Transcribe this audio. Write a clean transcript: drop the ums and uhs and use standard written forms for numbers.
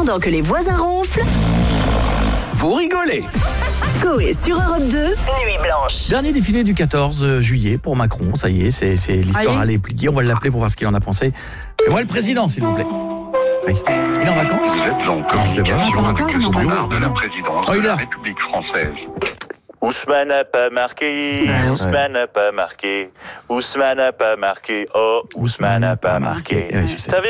attendant que les voisins ronflent, Vous rigolez. Coé sur Europe 2, Nuit Blanche. Dernier défilé du 14 juillet pour Macron, ça y est, c'est l'histoire à pliée. On va l'appeler pour voir ce qu'il en a pensé. Et moi le président, s'il vous plaît. Oui. Il est en vacances? Vous êtes en communication avec le standard de la présidence de la République française. Ousmane n'a pas marqué, Ousmane n'a pas marqué, Ousmane n'a pas marqué, oh, Ousmane n'a pas marqué. Ouais, je sais. T'as vu